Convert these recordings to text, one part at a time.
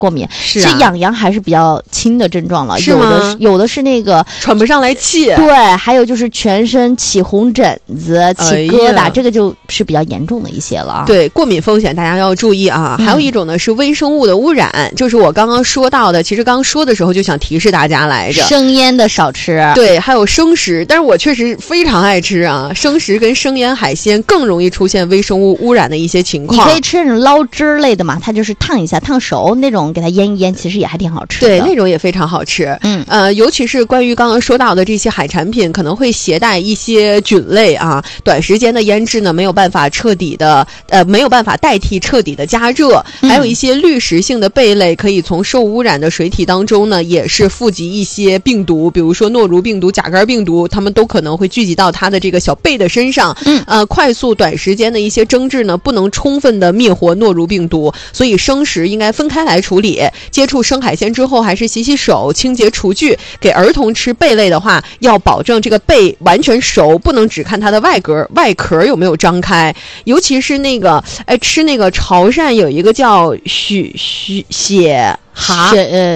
过敏， 是啊， 这痒还是比较轻的症状了， 是吗？ 有的是那个喘不上来气， 对，还有就是全身起红疹子、起疙瘩，这个就是比较严重的一些了。 对，过敏风险大家要注意啊。还有一种呢是微生物的污染，就是我刚刚说到的，其实刚刚说的时候就想提示大家来着， 生腌的少吃。 对，还有生食，但是我确实非常爱吃啊，生食跟生腌海鲜更容易出现微生物污染的一些情况。 你可以吃那种捞汁类的嘛，它就是烫一下烫熟那种，给它腌一腌，其实也还挺好吃的。 对，那种也非常好吃。尤其是关于刚刚说到的这些海产品，可能会携带一些菌类啊，短时间的腌制呢没有办法没有办法代替彻底的加热。还有一些滤食性的贝类，可以从受污染的水体当中呢，也是富集一些病毒，比如说诺如病毒、甲肝病毒，它们都可能会聚集到它的这个小贝的身上。快速短时间的一些蒸制呢，不能充分的灭活诺如病毒，所以生食应该分开来处理。接触生海鲜之后，还是洗洗手，清洁厨具。给儿童吃贝类的话，要保证这个贝完全熟，不能只看它的外壳有没有张开。尤其是那个，吃那个潮汕有一个叫血哈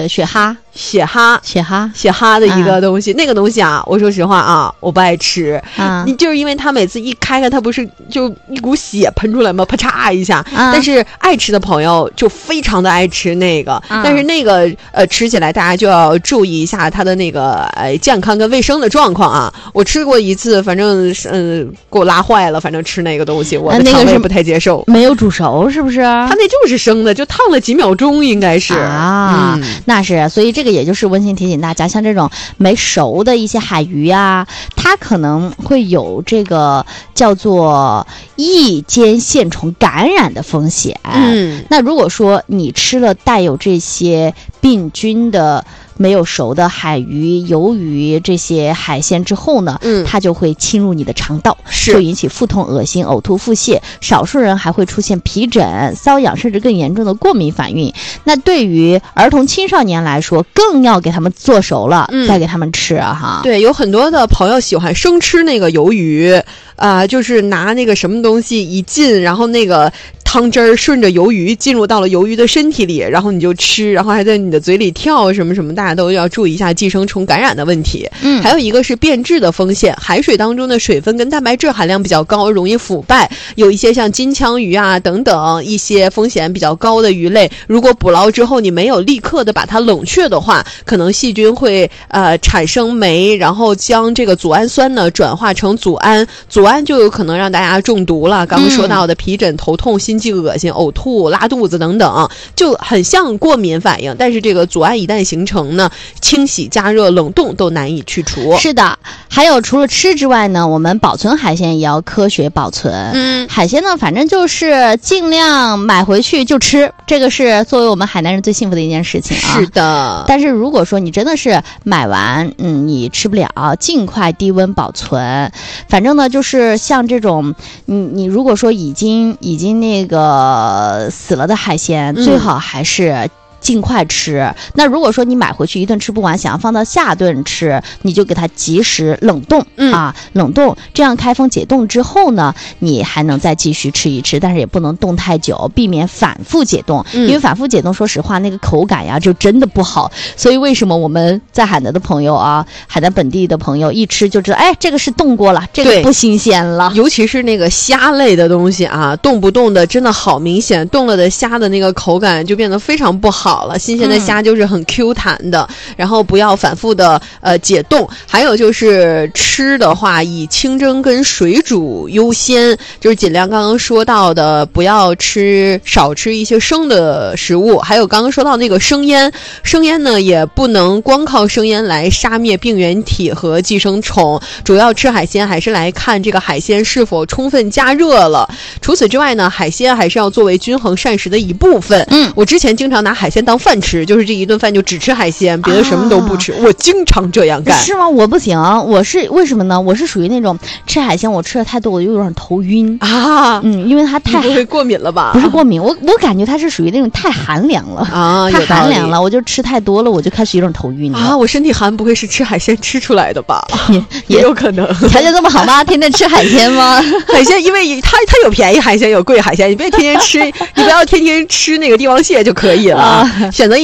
的一个东西，那个东西啊，我说实话啊，我不爱吃。你就是因为它每次一开，它不是就一股血喷出来吗？啪嚓一下。但是爱吃的朋友就非常的爱吃那个，但是那个吃起来大家就要注意一下它的那个健康跟卫生的状况啊。我吃过一次，反正给我拉坏了，反正吃那个东西我的肠胃不太接受。 没有煮熟是不是？ 它那就是生的，就烫了几秒钟应该是啊。那是，所以这个也就是温馨提醒大家，像这种没熟的一些海鱼啊，它可能会有这个叫做异间线虫感染的风险。那如果说你吃了带有这些病菌的没有熟的海鱼、鱿鱼这些海鲜之后呢，它就会侵入你的肠道，会引起腹痛、恶心、呕吐、腹泻，少数人还会出现皮疹、瘙痒，甚至更严重的过敏反应。那对于儿童青少年来说，更要给他们做熟了，再给他们吃哈。 对，有很多的朋友喜欢生吃那个鱿鱼就是拿那个什么东西一浸，然后那个汤汁儿顺着鱿鱼进入到了鱿鱼的身体里，然后你就吃，然后还在你的嘴里跳什么什么，大家都要注意一下寄生虫感染的问题。还有一个是变质的风险，海水当中的水分跟蛋白质含量比较高，容易腐败。有一些像金枪鱼啊等等一些风险比较高的鱼类，如果捕捞之后你没有立刻的把它冷却的话，可能细菌会产生酶，然后将这个组氨酸呢转化成组胺，组胺就有可能让大家中毒了。刚刚说到的皮疹、头痛、心悸、恶心、呕吐、拉肚子等等，就很像过敏反应。但是这个组胺一旦形成呢，清洗、加热、冷冻都难以去除。 是的，还有除了吃之外呢，我们保存海鲜也要科学保存。海鲜呢，反正就是尽量买回去就吃，这个是作为我们海南人最幸福的一件事情啊。 是的。 但是如果说你真的是买完，你吃不了，尽快低温保存。反正呢，就是像这种，你如果说已经那个死了的海鲜，最好还是尽快吃。那如果说你买回去一顿吃不完，想要放到下顿吃，你就给它及时冷冻冷冻，这样开封解冻之后呢，你还能再继续吃一吃，但是也不能冻太久，避免反复解冻。因为反复解冻说实话那个口感呀就真的不好。所以为什么我们在海南的朋友啊，海南本地的朋友一吃就知道，这个是冻过了，这个不新鲜了。 尤其是那个虾类的东西啊，冻不冻的真的好明显，冻了的虾的那个口感就变得非常不好了。新鲜的虾就是很 Q 弹的，然后不要反复的解冻。还有就是吃的话，以清蒸跟水煮优先，就是尽量刚刚说到的不要少吃一些生的食物。还有刚刚说到那个生腌呢，也不能光靠生腌来杀灭病原体和寄生虫，主要吃海鲜还是来看这个海鲜是否充分加热了。除此之外呢，海鲜还是要作为均衡膳食的一部分。我之前经常拿海鲜当饭吃，就是这一顿饭就只吃海鲜，别的什么都不吃。我经常这样干。 是吗？我不行，我是为什么呢？我是属于那种吃海鲜我吃的太多，我就有点头晕啊。因为它太， 你不会过敏了吧？ 不是过敏，我感觉它是属于那种太寒凉了啊，太寒凉了，我就吃太多了，我就开始有点头晕了啊。我身体寒不会是吃海鲜吃出来的吧？也有可能。 条件这么好吗？天天吃海鲜吗？ 海鲜，因为它有便宜海鲜，有贵海鲜，你别天天吃，你不要天天吃那个帝王蟹就可以了。选择